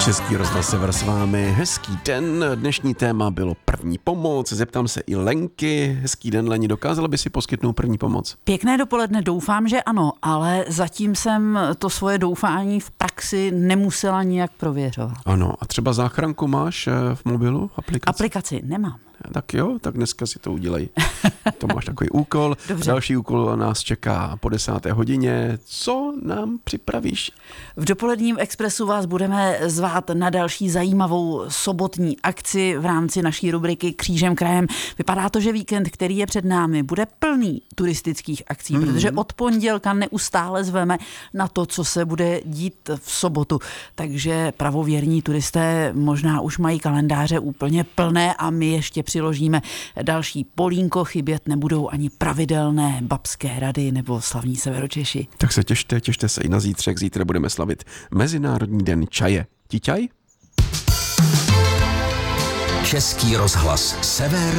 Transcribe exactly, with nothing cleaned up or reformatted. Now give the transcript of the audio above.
Český rozhlas Sever s vámi. Hezký den. Dnešní téma bylo první pomoc. Zeptám se i Lenky. Hezký den, Leni. Dokázala by si poskytnout první pomoc? Pěkné dopoledne, doufám, že ano, ale zatím jsem to svoje doufání v praxi nemusela nijak prověřovat. Ano, a třeba záchranku máš v mobilu? Aplikaci? Aplikaci nemám. Tak jo, tak dneska si to udělej. To máš takový úkol. Dobře. Další úkol nás čeká po desáté hodině. Co nám připravíš? V dopoledním Expressu vás budeme zvát na další zajímavou sobotní akci v rámci naší rubriky Křížem krajem. Vypadá to, že víkend, který je před námi, bude plný turistických akcí, mm-hmm. protože od pondělka neustále zveme na to, co se bude dít v sobotu. Takže pravověrní turisté možná už mají kalendáře úplně plné a my ještě přiložíme další polínko, chybět nebudou ani pravidelné babské rady nebo slavní Severočeši. Tak se těšte, těšte se i na zítřek. Zítra budeme slavit Mezinárodní den čaje. Ti čaj? Český rozhlas Sever.